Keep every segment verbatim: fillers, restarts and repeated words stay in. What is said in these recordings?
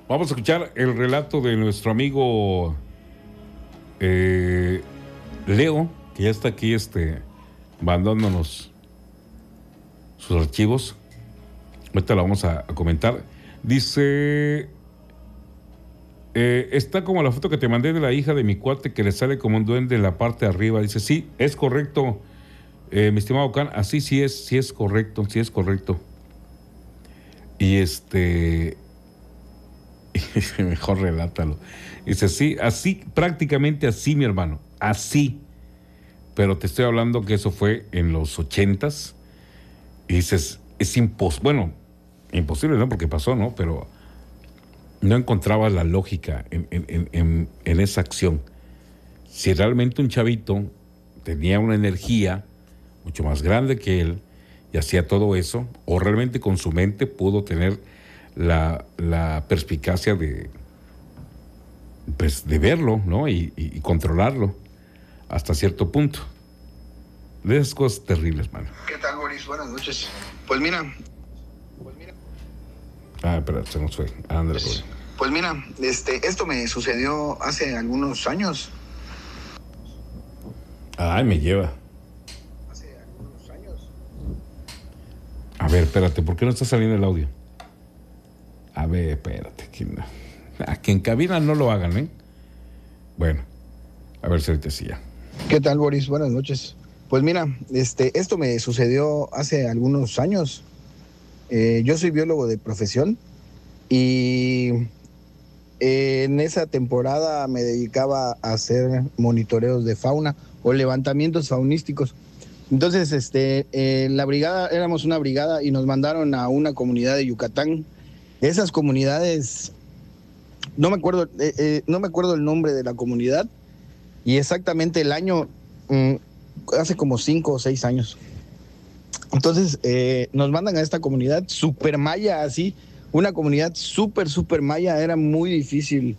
Vamos a escuchar el relato de nuestro amigo eh, Leo, que ya está aquí este, mandándonos sus archivos. Ahorita lo vamos a, a comentar. Dice, eh, está como la foto que te mandé de la hija de mi cuate que le sale como un duende en la parte de arriba. Dice, sí, es correcto, eh, mi estimado Can, así sí es, sí es correcto, sí es correcto. Y este, mejor relátalo. Dice, sí, así, prácticamente así, mi hermano, así. Pero te estoy hablando que eso fue en los ochentas. Y dices, es imposible, bueno, imposible, ¿no? Porque pasó, ¿no? Pero no encontraba la lógica en, en, en, en esa acción. Si realmente un chavito tenía una energía mucho más grande que él y hacía todo eso, o realmente con su mente pudo tener la, la perspicacia de, pues, de verlo, ¿no? Y, y, y controlarlo hasta cierto punto. De esas cosas terribles, mano. ¿Qué tal, Boris? Buenas noches. Pues mira, pues mira. Ah, espera, se nos fue. Ándale, pues, pues mira, este, esto me sucedió hace algunos años. Ay, me lleva. Hace algunos años. A ver, espérate, ¿por qué no está saliendo el audio? A ver, espérate. Que, no. ah, que en cabina no lo hagan, ¿eh? Bueno, a ver si ahorita sí ya. ¿Qué tal, Boris? Buenas noches. Pues mira, este, esto me sucedió hace algunos años. Eh, yo soy biólogo de profesión y eh, en esa temporada me dedicaba a hacer monitoreos de fauna o levantamientos faunísticos. Entonces, este, eh, la brigada, éramos una brigada y nos mandaron a una comunidad de Yucatán. Esas comunidades, no me acuerdo, eh, eh, no me acuerdo el nombre de la comunidad y exactamente el año, mmm, hace como cinco o seis años. Entonces eh, nos mandan a esta comunidad super maya, así, una comunidad súper, súper maya. Era muy difícil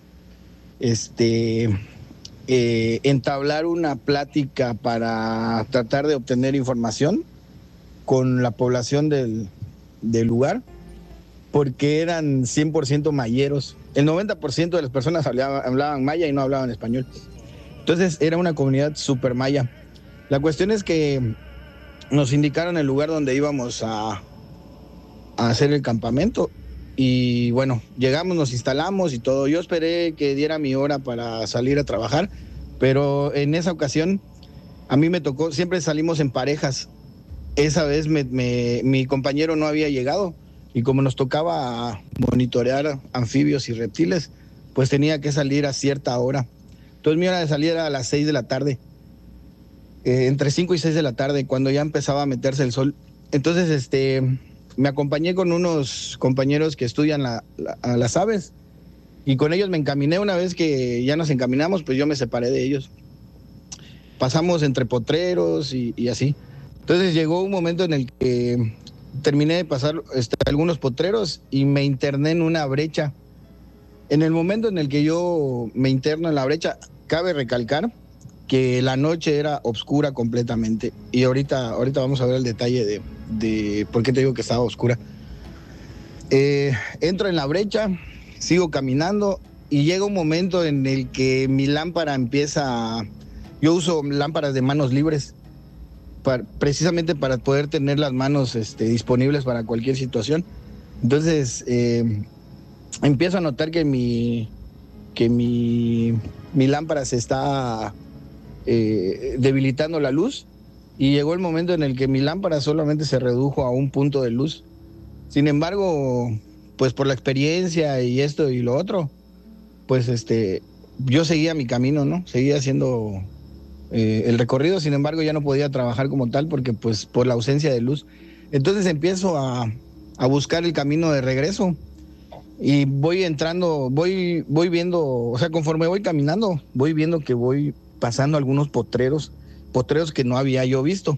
este, eh, entablar una plática para tratar de obtener información con la población del, del lugar, porque eran cien por ciento mayeros. El noventa por ciento de las personas hablaban, hablaban maya y no hablaban español. Entonces era una comunidad súper maya. La cuestión es que nos indicaron el lugar donde íbamos a, a hacer el campamento y bueno, llegamos, nos instalamos y todo. Yo esperé que diera mi hora para salir a trabajar, pero en esa ocasión a mí me tocó, siempre salimos en parejas. Esa vez me, me, mi compañero no había llegado y como nos tocaba monitorear anfibios y reptiles, pues tenía que salir a cierta hora. Entonces mi hora de salir era a las seis de la tarde. Eh, entre cinco y seis de la tarde, cuando ya empezaba a meterse el sol. Entonces, este, me acompañé con unos compañeros que estudian la, la, a las aves y con ellos me encaminé. Una vez que ya nos encaminamos, pues yo me separé de ellos. Pasamos entre potreros y, y así. Entonces llegó un momento en el que terminé de pasar este, algunos potreros y me interné en una brecha. En el momento en el que yo me interno en la brecha, cabe recalcar que la noche era oscura completamente. Y ahorita, ahorita vamos a ver el detalle de, de por qué te digo que estaba oscura. Eh, entro en la brecha, sigo caminando y llega un momento en el que mi lámpara empieza a... Yo uso lámparas de manos libres, para, precisamente para poder tener las manos este, disponibles para cualquier situación. Entonces, eh, empiezo a notar que mi, que mi, mi lámpara se está... Eh, debilitando la luz y llegó el momento en el que mi lámpara solamente se redujo a un punto de luz. Sin embargo, pues por la experiencia y esto y lo otro, pues este, yo seguía mi camino, ¿no? Seguía haciendo eh, el recorrido, sin embargo ya no podía trabajar como tal porque pues por la ausencia de luz. Entonces empiezo a, a buscar el camino de regreso y voy entrando, voy, voy viendo, o sea, conforme voy caminando, voy viendo que voy pasando algunos potreros, potreros que no había yo visto.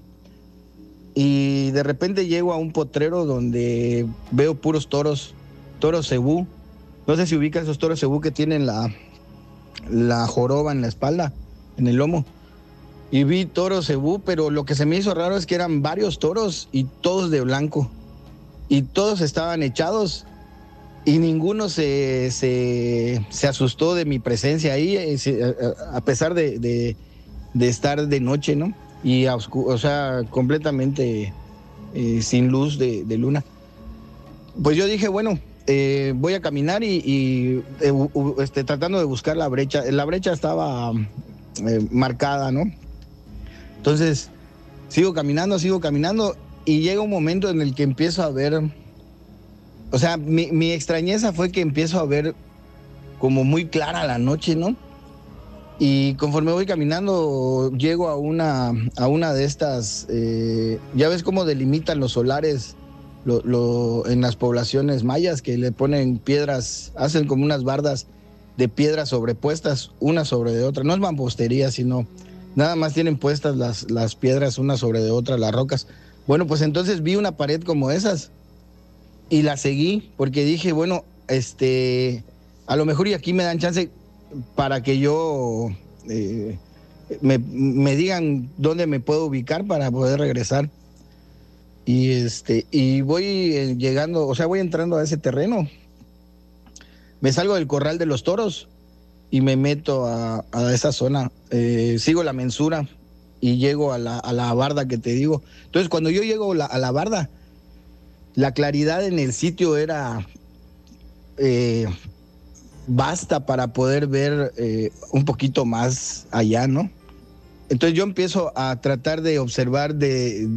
Y de repente llego a un potrero donde veo puros toros, toros cebú. No sé si ubicas esos toros cebú que tienen la, la joroba en la espalda, en el lomo. Y vi toros cebú, pero lo que se me hizo raro es que eran varios toros y todos de blanco. Y todos estaban echados y ninguno se, se, se asustó de mi presencia ahí, a pesar de, de, de estar de noche, ¿no? Y a oscuro, o sea, completamente eh, sin luz de, de luna. Pues yo dije, bueno, eh, voy a caminar y, y eh, uh, este, tratando de buscar la brecha. La brecha estaba eh, marcada, ¿no? Entonces, sigo caminando, sigo caminando y llega un momento en el que empiezo a ver, o sea, mi, mi extrañeza fue que empiezo a ver como muy clara la noche, ¿no? Y conforme voy caminando, llego a una, a una de estas, eh, ya ves cómo delimitan los solares lo, lo, en las poblaciones mayas, que le ponen piedras, hacen como unas bardas de piedras sobrepuestas, una sobre de otra. No es mampostería, sino nada más tienen puestas las, las piedras una sobre de otra, las rocas. Bueno, pues entonces vi una pared como esas y la seguí porque dije, bueno, este, a lo mejor y aquí me dan chance para que yo eh, me, me digan dónde me puedo ubicar para poder regresar. Y este y voy eh, llegando, o sea, voy entrando a ese terreno. Me salgo del corral de los toros y me meto a, a esa zona. Eh, sigo la mensura y llego a la, a la barda que te digo. Entonces, cuando yo llego la, a la barda, la claridad en el sitio era eh, basta para poder ver eh, un poquito más allá, ¿no? Entonces yo empiezo a tratar de observar de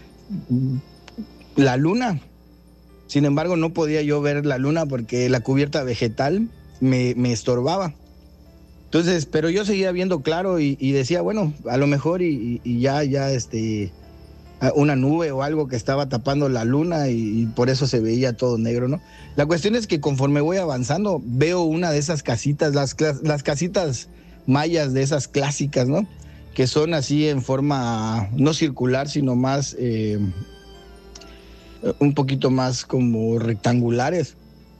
la luna. Sin embargo, no podía yo ver la luna porque la cubierta vegetal me, me estorbaba. Entonces, pero yo seguía viendo claro y, y decía, bueno, a lo mejor y, y ya, ya, este, una nube o algo que estaba tapando la luna y, y por eso se veía todo negro, ¿no? La cuestión es que conforme voy avanzando, veo una de esas casitas, las, las casitas mayas de esas clásicas, ¿no? Que son así en forma, no circular, sino más, eh, un poquito más como rectangulares.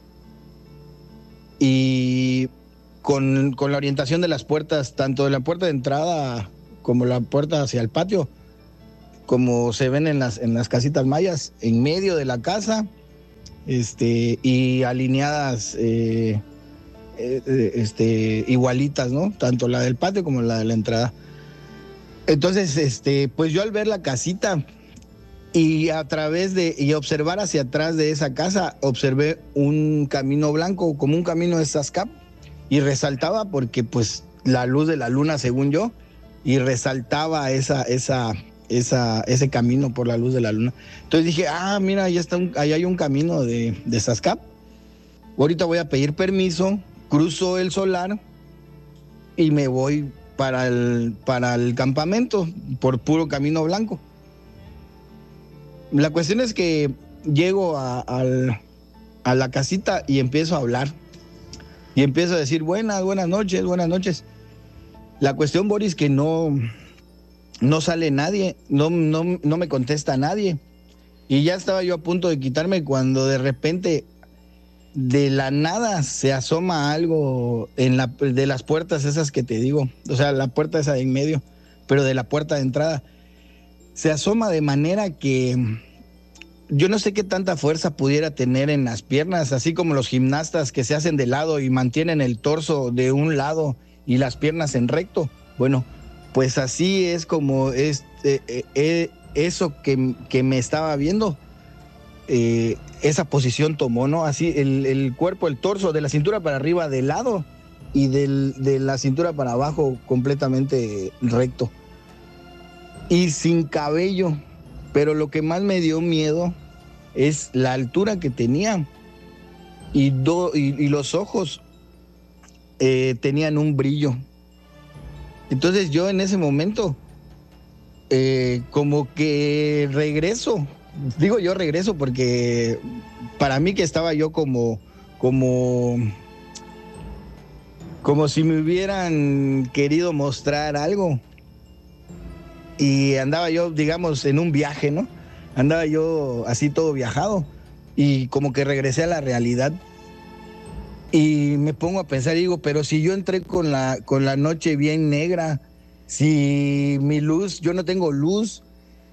Y con, con la orientación de las puertas, tanto de la puerta de entrada como la puerta hacia el patio, como se ven en las, en las casitas mayas, en medio de la casa, este, y alineadas eh, eh, este, igualitas, ¿no? Tanto la del patio como la de la entrada. Entonces, este, pues yo al ver la casita y a través de, y observar hacia atrás de esa casa, observé un camino blanco, como un camino de Sascap, y resaltaba porque pues la luz de la luna, según yo, y resaltaba esa, esa, esa, ese camino por la luz de la luna. Entonces dije, ah, mira, ahí está un, ahí hay un camino de, de Sascap. Ahorita voy a pedir permiso, cruzo el solar y me voy para el, para el campamento por puro camino blanco. La cuestión es que llego a, a, a la casita y empiezo a hablar. Y empiezo a decir, buenas, buenas noches, buenas noches. La cuestión, Boris, que no, no sale nadie, no, no, no me contesta nadie. Y ya estaba yo a punto de quitarme cuando de repente, de la nada, se asoma algo en la, de las puertas esas que te digo. O sea, la puerta esa de en medio, pero de la puerta de entrada. Se asoma de manera que yo no sé qué tanta fuerza pudiera tener en las piernas, así como los gimnastas que se hacen de lado y mantienen el torso de un lado y las piernas en recto. Bueno, pues así es como es, eh, eh, eso que, que me estaba viendo, eh, esa posición tomó, ¿no? Así el, el cuerpo, el torso, de la cintura para arriba de lado y del, de la cintura para abajo completamente recto. Y sin cabello, pero lo que más me dio miedo es la altura que tenía y, do, y, y los ojos eh, tenían un brillo. Entonces yo en ese momento eh, como que regreso, digo yo regreso porque para mí que estaba yo como, como, como si me hubieran querido mostrar algo. Y andaba yo, digamos, en un viaje, ¿no? Andaba yo así todo viajado y como que regresé a la realidad. Y me pongo a pensar y digo, pero si yo entré con la, con la noche bien negra, si mi luz, yo no tengo luz,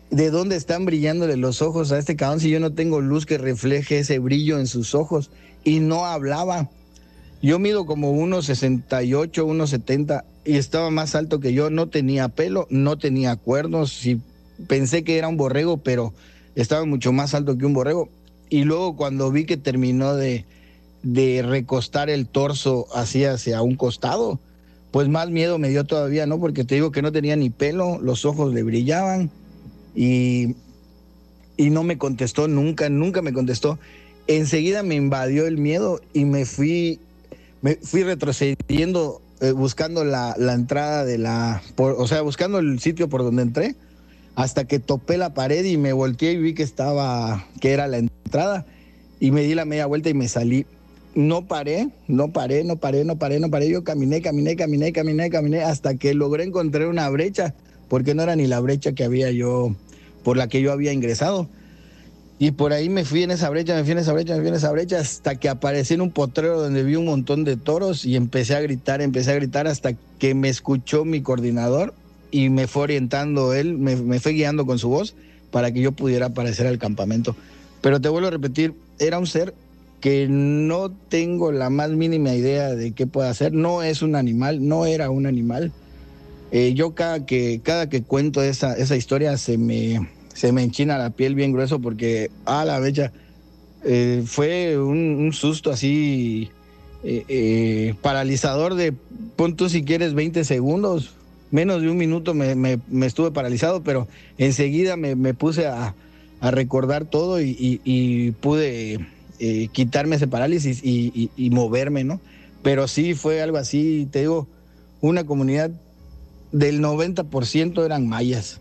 ¿de dónde están brillándole los ojos a este cabrón si yo no tengo luz que refleje ese brillo en sus ojos? Y no hablaba. Yo mido como uno sesenta y ocho, uno setenta y estaba más alto que yo, no tenía pelo, no tenía cuernos, y pensé que era un borrego, pero estaba mucho más alto que un borrego. Y luego cuando vi que terminó de, de recostar el torso hacia, hacia un costado, pues más miedo me dio todavía, ¿no? Porque te digo que no tenía ni pelo, los ojos le brillaban y, y no me contestó nunca, nunca me contestó. Enseguida me invadió el miedo y me fui, me fui retrocediendo, eh, buscando la, la entrada de la, por, o sea, buscando el sitio por donde entré, hasta que topé la pared y me volteé y vi que estaba, que era la entrada, y me di la media vuelta y me salí. No paré, no paré, no paré, no paré, no paré. Yo caminé, caminé, caminé, caminé, caminé, hasta que logré encontrar una brecha, porque no era ni la brecha que había yo, por la que yo había ingresado. Y por ahí me fui en esa brecha, me fui en esa brecha, me fui en esa brecha, hasta que aparecí en un potrero donde vi un montón de toros y empecé a gritar, empecé a gritar hasta que me escuchó mi coordinador y me fue orientando él, me, me fue guiando con su voz para que yo pudiera aparecer al campamento. Pero te vuelvo a repetir, era un ser que no tengo la más mínima idea de qué puede hacer. No es un animal, no era un animal. Eh, yo cada que, cada que cuento esa, esa historia se me, se me enchina la piel bien grueso porque, ah, la mecha, eh, fue un, un susto así eh, eh, paralizador de, pon tú si quieres, veinte segundos. Menos de un minuto me, me, me estuve paralizado, pero enseguida me, me puse a, a recordar todo y, y, y pude eh, quitarme ese parálisis y, y, y moverme, ¿no? Pero sí fue algo así, te digo, una comunidad del noventa por ciento eran mayas.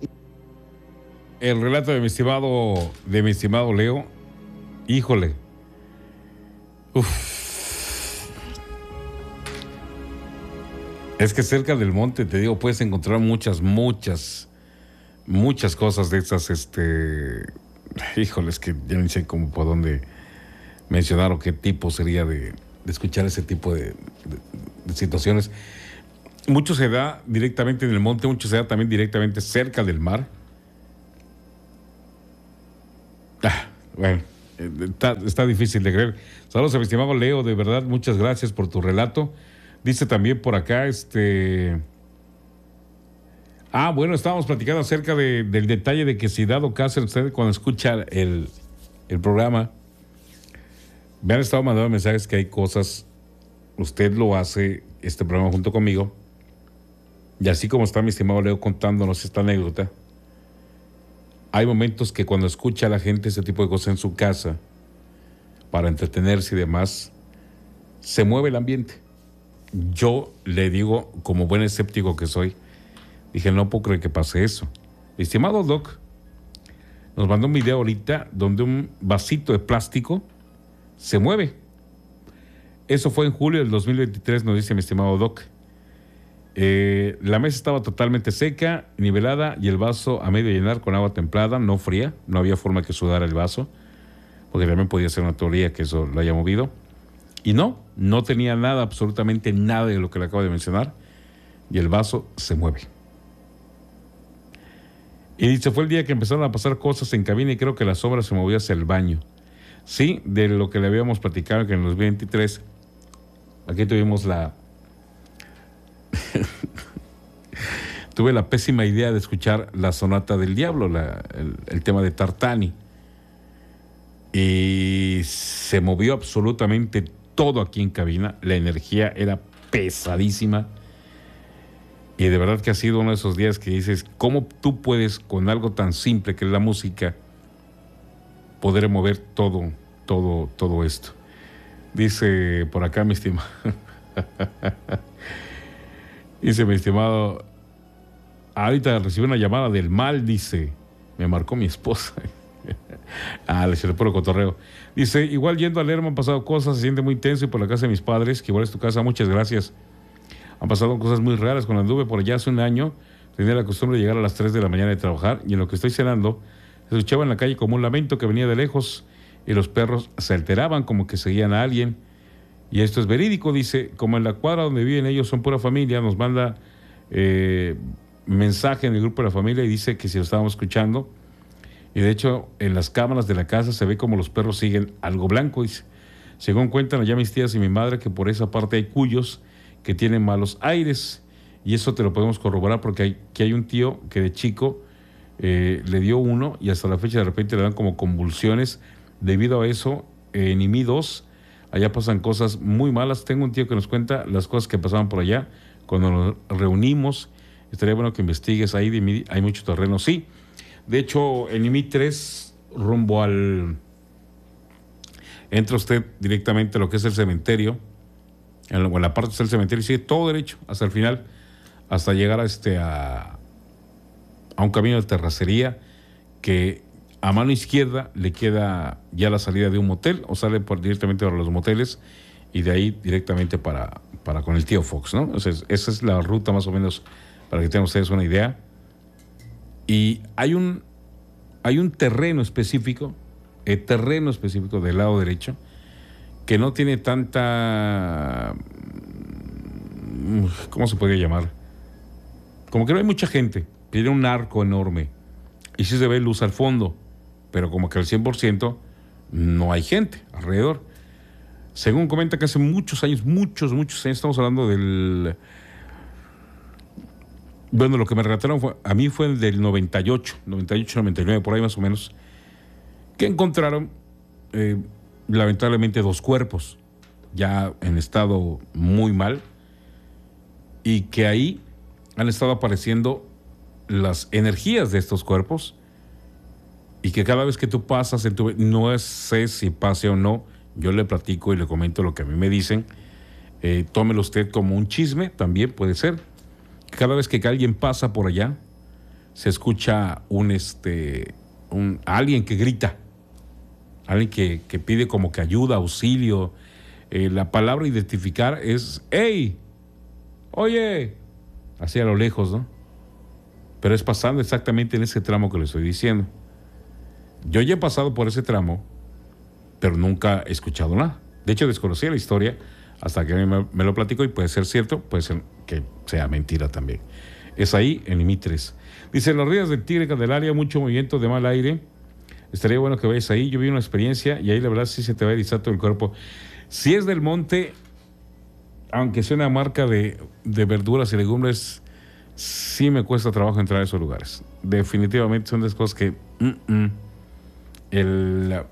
El relato de mi estimado, de mi estimado Leo, híjole. Uf. Es que cerca del monte, te digo, puedes encontrar muchas, muchas, muchas cosas de estas, este, híjole, es que ya no sé cómo por dónde mencionar o qué tipo sería de, de escuchar ese tipo de, de, de situaciones. Mucho se da directamente en el monte, mucho se da también directamente cerca del mar. Ah, bueno, está, está difícil de creer. Saludos a mi estimado Leo, de verdad, muchas gracias por tu relato. Dice también por acá, este... Ah, bueno, estábamos platicando acerca de, del detalle de que si dado caso usted cuando escucha el, el programa, me han estado mandando mensajes que hay cosas, usted lo hace, este programa junto conmigo, y así como está mi estimado Leo contándonos esta anécdota, hay momentos que cuando escucha a la gente ese tipo de cosas en su casa, para entretenerse y demás, se mueve el ambiente. Yo le digo, como buen escéptico que soy, dije, no puedo creer que pase eso. Mi estimado Doc nos mandó un video ahorita donde un vasito de plástico se mueve. Eso fue en julio del dos mil veintitrés, nos dice mi estimado Doc. Eh, la mesa estaba totalmente seca, nivelada, y el vaso a medio llenar con agua templada, no fría. No había forma que sudara el vaso, porque también podía ser una teoría que eso lo haya movido. Y no, no tenía nada, absolutamente nada de lo que le acabo de mencionar, y el vaso se mueve. Y dice, fue el día que empezaron a pasar cosas en cabina y creo que la sombra se movió hacia el baño. Sí, de lo que le habíamos platicado que en los veintitrés, aquí tuvimos la... tuve la pésima idea de escuchar la sonata del diablo, la, el, el tema de Tartani. Y se movió absolutamente todo aquí en cabina, la energía era pesadísima. Y de verdad que ha sido uno de esos días que dices, ¿cómo tú puedes con algo tan simple que es la música poder mover todo, todo, todo esto? Dice por acá mi estimado, dice mi estimado, ahorita recibí una llamada del mal, dice, me marcó mi esposa. Ah, le hice puro cotorreo. Dice, igual yendo a Lerma han pasado cosas, se siente muy tenso y por la casa de mis padres, que igual es tu casa, muchas gracias. Han pasado cosas muy raras. Cuando anduve por allá hace un año, tenía la costumbre de llegar a las tres de la mañana de trabajar y en lo que estoy cenando, se escuchaba en la calle como un lamento que venía de lejos y los perros se alteraban como que seguían a alguien. Y esto es verídico, dice, como en la cuadra donde viven ellos son pura familia, nos manda, eh, mensaje en el grupo de la familia y dice que si lo estábamos escuchando. Y de hecho, en las cámaras de la casa se ve como los perros siguen algo blanco. Dice, según cuentan allá mis tías y mi madre, que por esa parte hay cuyos que tienen malos aires. Y eso te lo podemos corroborar porque hay, que hay un tío que de chico eh, le dio uno y hasta la fecha de repente le dan como convulsiones. Debido a eso, eh, en I M I dos, allá pasan cosas muy malas. Tengo un tío que nos cuenta las cosas que pasaban por allá cuando nos reunimos. Estaría bueno que investigues ahí, de I M I, hay mucho terreno, sí. De hecho, en I M I tres, rumbo al... Entra usted directamente a lo que es el cementerio, en la, en la parte del cementerio, y sigue todo derecho hasta el final, hasta llegar a, este, a, a un camino de terracería que a mano izquierda le queda ya la salida de un motel, o sale por, directamente para los moteles, y de ahí directamente para, para con el tío Fox, ¿no? O sea, esa es la ruta más o menos, para que tengan ustedes una idea. Y hay un, hay un terreno específico, el terreno específico del lado derecho, que no tiene tanta... ¿Cómo se podría llamar? Como que no hay mucha gente, tiene un arco enorme, y sí se ve luz al fondo, pero como que al cien por ciento no hay gente alrededor. Según comenta que hace muchos años, muchos, muchos años, estamos hablando del... Bueno, lo que me relataron fue, a mí fue del noventa y ocho, noventa y ocho, noventa y nueve, por ahí más o menos, que encontraron eh, lamentablemente dos cuerpos, ya en estado muy mal, y que ahí han estado apareciendo las energías de estos cuerpos, y que cada vez que tú pasas en tu... No sé si pase o no, yo le platico y le comento lo que a mí me dicen, eh, tómelo usted como un chisme, también puede ser. Cada vez que alguien pasa por allá, se escucha un este un alguien que grita, alguien que, que pide como que ayuda, auxilio. Eh, la palabra identificar es ¡hey! ¡Oye! Así a lo lejos, ¿no? Pero es pasando exactamente en ese tramo que le estoy diciendo. Yo ya he pasado por ese tramo, pero nunca he escuchado nada. De hecho, desconocía la historia hasta que me, me lo platico, y puede ser cierto, puede ser que sea mentira también. Es ahí, en I M I tres. Dice, en las rías del Tigre Candelaria, mucho movimiento de mal aire. Estaría bueno que vayas ahí. Yo vi una experiencia y ahí la verdad sí se te va a erizar todo el cuerpo. Si es del monte, aunque sea una marca de, de verduras y legumbres, sí me cuesta trabajo entrar a esos lugares. Definitivamente son de esas cosas que... Mm, mm, el...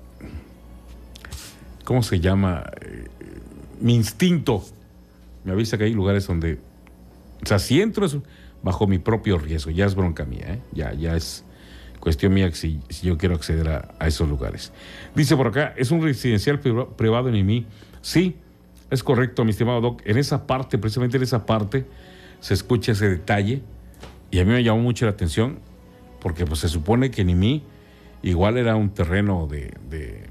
¿Cómo se llama? Mi instinto me avisa que hay lugares donde, o sea, si entro es bajo mi propio riesgo, ya es bronca mía, ¿eh? ya, ya es cuestión mía si, si yo quiero acceder a, a esos lugares. Dice por acá, es un residencial privado en I M I. Sí, es correcto, mi estimado Doc, en esa parte, precisamente en esa parte, se escucha ese detalle, y a mí me llamó mucho la atención, porque pues se supone que en I M I igual era un terreno de... de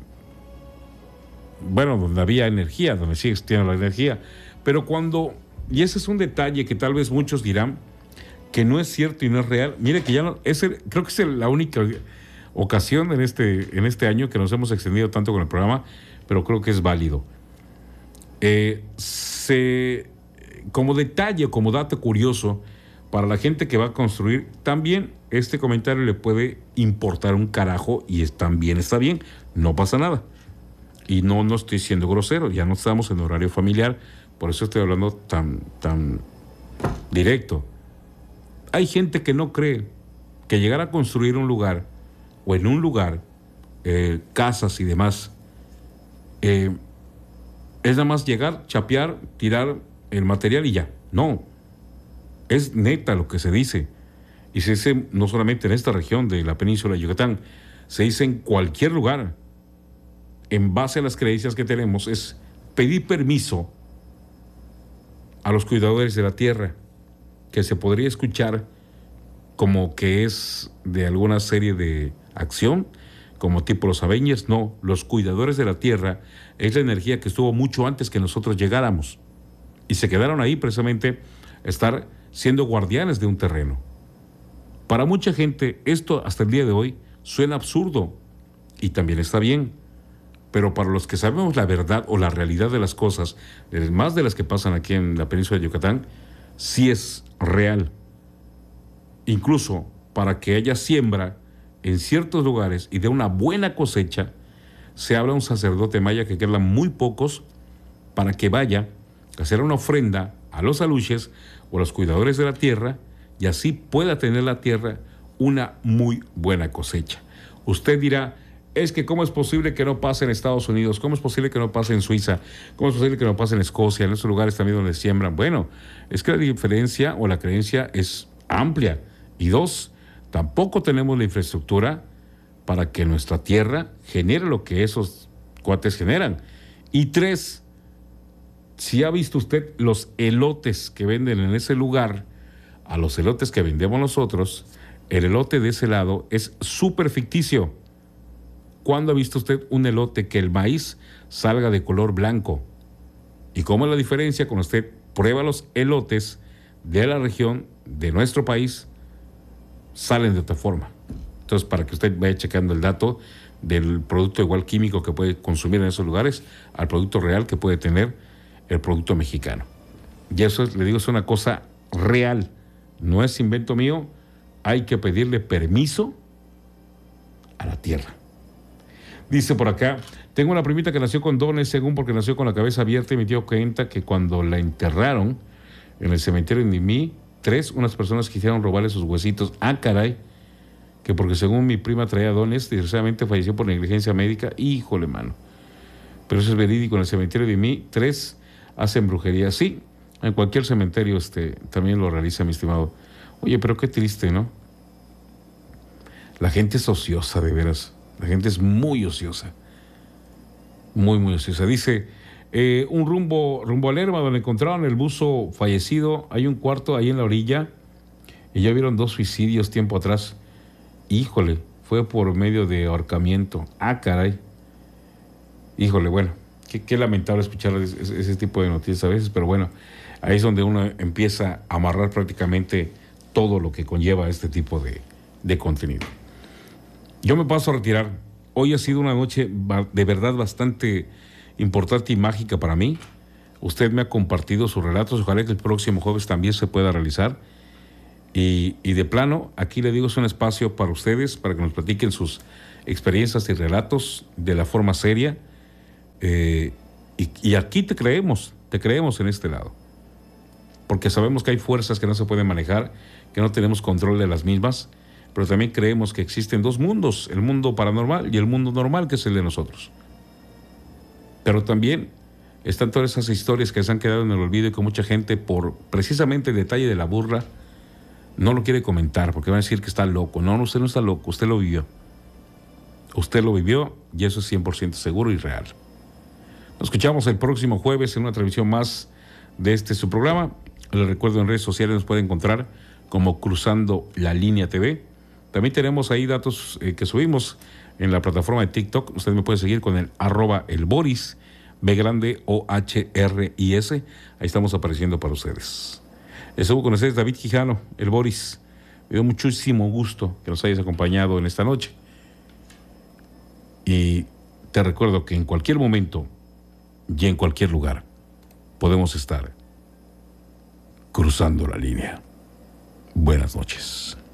bueno, donde había energía, donde sigue existiendo la energía, pero cuando, y ese es un detalle que tal vez muchos dirán que no es cierto y no es real. Mire que ya no, ese, creo que es la única ocasión en este, en este año que nos hemos extendido tanto con el programa, pero creo que es válido. Eh, se, como detalle, como dato curioso, para la gente que va a construir, también este comentario le puede importar un carajo, y es, también está bien, no pasa nada. Y no, no estoy siendo grosero, ya no estamos en horario familiar, por eso estoy hablando tan, tan directo. Hay gente que no cree que llegar a construir un lugar, o en un lugar, eh, casas y demás, eh, es nada más llegar, chapear, tirar el material y ya. No, es neta lo que se dice. Y se dice no solamente en esta región de la península de Yucatán, se dice en cualquier lugar. En base a las creencias que tenemos, es pedir permiso a los cuidadores de la tierra, que se podría escuchar como que es de alguna serie de acción, como tipo los Avengers. No, los cuidadores de la tierra es la energía que estuvo mucho antes que nosotros llegáramos, y se quedaron ahí precisamente estar siendo guardianes de un terreno. Para mucha gente esto hasta el día de hoy suena absurdo, y también está bien. Pero para los que sabemos la verdad o la realidad de las cosas, más de las que pasan aquí en la península de Yucatán, sí es real. incluso para que haya siembra en ciertos lugares y de una buena cosecha, se habla un sacerdote maya que quedan muy pocos para que vaya a hacer una ofrenda a los aluches o a los cuidadores de la tierra y así pueda tener la tierra una muy buena cosecha. Usted dirá, es que ¿cómo es posible que no pase en Estados Unidos? ¿Cómo es posible que no pase en Suiza? ¿Cómo es posible que no pase en Escocia? En esos lugares también donde siembran. Bueno, es que la diferencia o la creencia es amplia. Y dos, tampoco tenemos la infraestructura para que nuestra tierra genere lo que esos cuates generan. Y tres, si ha visto usted los elotes que venden en ese lugar, a los elotes que vendemos nosotros, el elote de ese lado es súper ficticio. ¿Cuándo ha visto usted un elote que el maíz salga de color blanco? ¿Y cómo es la diferencia cuando usted prueba los elotes de la región, de nuestro país, salen de otra forma? Entonces, para que usted vaya checando el dato del producto igual químico que puede consumir en esos lugares al producto real que puede tener el producto mexicano. Y eso, es, le digo, es una cosa real, no es invento mío. Hay que pedirle permiso a la tierra. Dice por acá, tengo una primita que nació con dones, según porque nació con la cabeza abierta, y mi tío cuenta que cuando la enterraron en el cementerio de Nimí, tres, unas personas quisieron robarle sus huesitos. Ah, caray, que porque según mi prima traía dones, desgraciadamente falleció por negligencia médica. Híjole, mano. Pero eso es verídico, en el cementerio de Nimí, tres hacen brujería. Sí, en cualquier cementerio este, también lo realiza, mi estimado. Oye, pero qué triste, ¿no? La gente es ociosa, de veras. La gente es muy ociosa. Muy, muy ociosa. Dice, eh, un rumbo, rumbo a Lerma, donde encontraron el buzo fallecido. Hay un cuarto ahí en la orilla. Y ya vieron dos suicidios tiempo atrás. Híjole, fue por medio de ahorcamiento. Ah, caray. Híjole, bueno, qué, qué lamentable escuchar ese, ese tipo de noticias a veces, pero bueno, ahí es donde uno empieza a amarrar prácticamente todo lo que conlleva este tipo de, de contenido. Yo me paso a retirar. Hoy ha sido una noche de verdad bastante importante y mágica para mí. Usted me ha compartido sus relatos. Ojalá que el próximo jueves también se pueda realizar. Y, y de plano, aquí le digo, es un espacio para ustedes, para que nos platiquen sus experiencias y relatos de la forma seria. Eh, y, y aquí te creemos, te creemos en este lado. Porque sabemos que hay fuerzas que no se pueden manejar, que no tenemos control de las mismas, pero también creemos que existen dos mundos, el mundo paranormal y el mundo normal, que es el de nosotros. Pero también están todas esas historias que se han quedado en el olvido y que mucha gente, por precisamente el detalle de la burla, no lo quiere comentar, porque van a decir que está loco. No, usted no está loco, usted lo vivió. Usted lo vivió y eso es cien por ciento seguro y real. Nos escuchamos el próximo jueves en una transmisión más de este su programa. Les recuerdo, en redes sociales nos puede encontrar como Cruzando la Línea T V. También tenemos ahí datos eh, que subimos en la plataforma de TikTok. Usted me puede seguir con el arroba el Boris, B grande O H R I S. Ahí estamos apareciendo para ustedes. Estuvo con ustedes David Quijano, el Boris. Me dio muchísimo gusto que nos hayas acompañado en esta noche. Y te recuerdo que en cualquier momento y en cualquier lugar podemos estar cruzando la línea. Buenas noches.